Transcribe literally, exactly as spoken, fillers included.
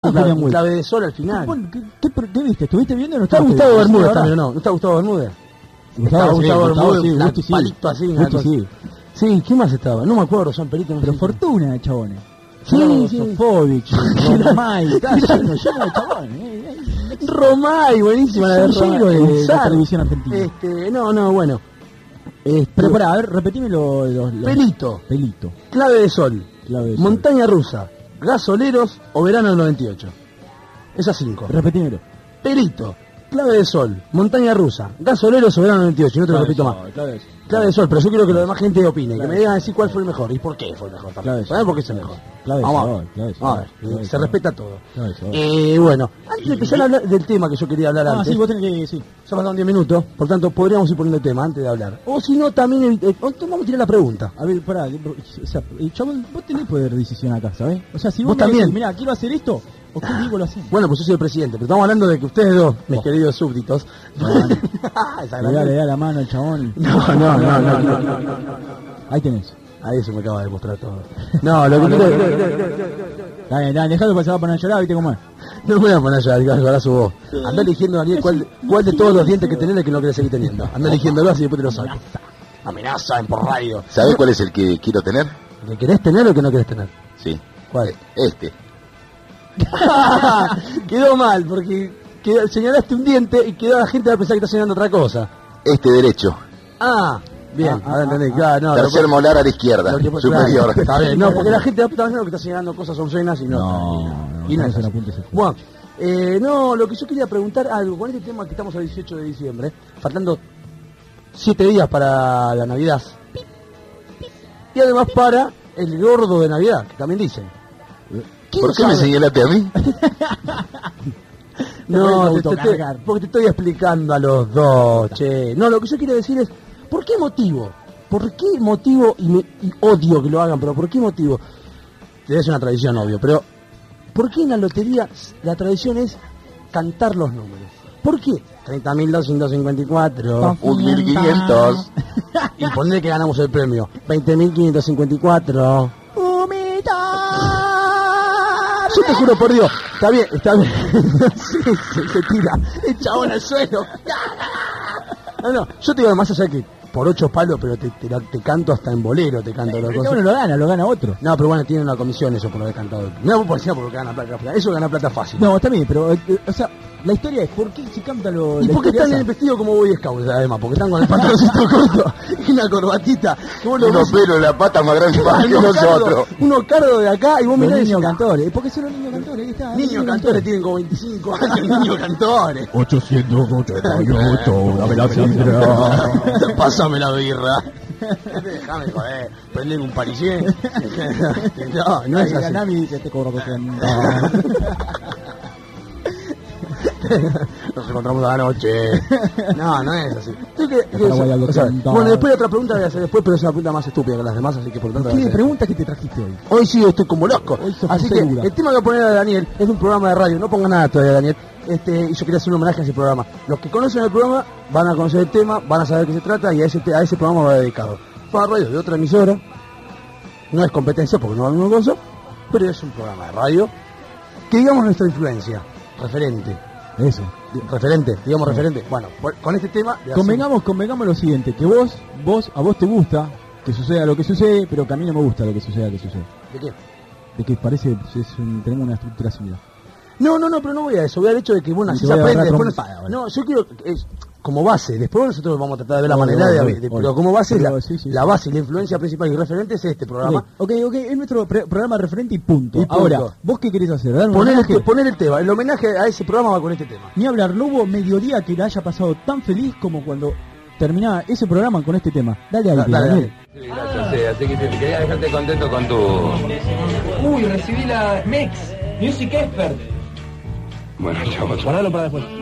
gusta clave, Fabián Web. Clave de sol al final. ¿Qué, qué, qué, qué viste? ¿Estuviste viendo o no ¿Está estuviste Gustavo viendo? Bermúdez Sí, también o no? ¿No está Gustavo Bermúdez? Gustavo, Gustavo, sí, Gustavo Gustavo, Bermúdez, sí, un Gusti, sí. palito así. una Gusti, cosa. sí. Sí, ¿qué más estaba? No me acuerdo, San Perito. No Pero sé. fortuna de chabones. Sí, No, sí. Sofovich, Romay, está lleno, lleno de chabones. eh, eh. Romay, buenísima la de Son Romay. llenos de, de Sar. televisión argentina. Este, no, no, bueno. Este, Pero pará, a ver, repetime los... los, los- Pelito, Pelito. clave de sol, Clave de sol. montaña rusa, gasoleros o verano del noventa y ocho. Esas cinco. Repetímelo. Pelito, clave de sol, montaña rusa, gasoleros o verano del noventa y ocho. No te lo repito más. Clave de sol. Clave de sol, pero yo quiero que la demás gente opine, Clave que me de digan decir cuál fue el mejor y por qué fue el mejor. Clave de sol. ¿Sabes por qué es el mejor? Clave de Vamos a sol, ver. clave de sol, Vamos a ver, clave de se sol. respeta todo. Clave de sol. Eh, bueno, antes de empezar a hablar del tema que yo quería hablar Ah, antes, sí, vos tenés que... Sí. ya pasaron diez minutos, por tanto podríamos ir poniendo el tema antes de hablar. O si no, también eh, eh, vamos a tirar la pregunta. A ver, pará, o sea, eh, chabón, vos tenés poder de decisión acá, ¿sabés? O sea, si vos, Vos me también. decís, mirá, quiero hacer esto, ¿o qué digo lo hacemos? Bueno, pues yo soy el presidente, pero estamos hablando de que ustedes dos, mis Oh. queridos súbditos... No, Esa Le da, gran- le da la mano al chabón. no, no, no, no, no, no, no. Ahí tenés. Ahí eso me acaba de demostrar todo. No, lo que quiero... Está bien, está bien, dejalo que se va a poner a llorar, ¿viste cómo es? No me voy a poner a llorar, ahora su voz. Anda eligiendo, Daniel, cuál, cuál de todos los dientes que tenés es que no querés seguir teniendo. Anda eligiéndolo así y después te lo saco. Amenaza en por radio. ¿Sabés cuál es el que quiero tener? ¿Que querés tener o que no querés tener? Sí. ¿Cuál? Este. Quedó mal, porque quedó- señalaste un diente y quedó la gente a pensar que está señalando otra cosa. Este derecho. Ah, bien, Ah, ahora ah, entendí. ah, Claro, no, Tercer lo- molar a la izquierda. lo que- Superior. claro, está bien, no, porque la gente va pensando que está señalando cosas obscenas y no. No, no, y no no es se así. lo apuntes. Bueno, eh, no, lo que yo quería preguntar algo, con este tema que estamos el dieciocho de diciembre, faltando siete días para la Navidad. Y además para el gordo de Navidad, que también dicen. ¿Quién ¿Por qué me sabe? señalaste a mí? No, Te te, puedes te- te- autocargar. porque te estoy explicando a los dos, che. No, lo que yo quiero decir es, ¿por qué motivo? ¿Por qué motivo, y, me, y odio que lo hagan, pero por qué motivo? Es una tradición, obvio, pero ¿por qué en la lotería la tradición es cantar los números? ¿Por qué? treinta mil doscientos cincuenta y cuatro. Un mil quinientos. Y poner que ganamos el premio. veinte mil quinientos cincuenta y cuatro. Yo te juro por Dios, está bien, está bien. Sí, se, se tira, el chabón al suelo. No, no, yo te digo más allá que por ocho palos, pero te, te, te canto hasta en bolero, te canto las Pero cosas. uno lo gana, lo gana otro. No, pero bueno, tiene una comisión eso por haber cantado. No, por encima porque gana plata, plata. Eso gana plata fácil. No, está bien, pero, eh, eh, o sea, la historia es, ¿por qué se canta lo... ¿Y la por qué historia están esa? vestidos como Boy Scouts además? Porque están con el pantaloncito corto y una corbatita. Que vos lo Unos ves- pelos en la pata más grandes más que unos cardos, nosotros. unos cardos de acá y vos Los mirás y niños decís, cantores. ¿Por qué son los niños cantores? Ahí está. niños cantores tienen como veinticinco años, niños cantores. ochocientos ochenta y ocho, dame la sidra. Pásame la birra. Déjame joder, prendeme un parisien. No, no es La así. Nami dice, te cobro doscientos. Nos encontramos a la noche. No, no es así. Yo que- que- Paraguay al o sea, doscientos. bueno, después otra pregunta voy a hacer después, pero es una pregunta más estúpida que las demás, así que por lo tanto... voy a ¿Qué hacer- pregunta que te trajiste hoy? Hoy sí estoy como loco. Hoy sos Así que segura. el tema que voy a poner a Daniel es un programa de radio. No ponga nada todavía, Daniel. Este, y yo quería hacer un homenaje a ese programa. Los que conocen el programa van a conocer el tema, van a saber de qué se trata y a ese, te- a ese programa va dedicado. Para radio de otra emisora. No es competencia porque no es la misma cosa, pero es un programa de radio que digamos nuestra influencia. Referente. Eso. Referente, digamos referente. Bueno, por- con este tema... de hacer- Convengamos, convengamos lo siguiente, que vos, vos, a vos te gusta que suceda lo que sucede, pero que a mí no me gusta lo que suceda que sucede. ¿De qué? De que parece, es un- tenemos una estructura similar. No, no, no, pero no voy a eso. Voy al hecho de que, bueno, Y así te se voy a aprende. agarrar Después trompada, no, vale. no, yo quiero, es, como base. Después nosotros vamos a tratar de ver la Obvio, manera obvio, de, obvio, de- obvio. pero como base, Pero la, sí, sí, la sí. base y la influencia principal y referente es este programa. Ok, ok, es nuestro pre- programa referente y punto. Y punto. Ahora, ¿vos qué querés hacer? ¿Dar un Poner el, homenaje? te- poner el tema. El homenaje a ese programa va con este tema. Ni hablar, no hubo mediodía que la haya pasado tan feliz como cuando terminaba ese programa con este tema. Dale ahí, Da- dale, Daniel. dale. Sí, gracias, sí, así que te, quería dejarte contento con tu... Uy, recibí la Mix, Music Expert. Bueno, chao. Guardalo para después.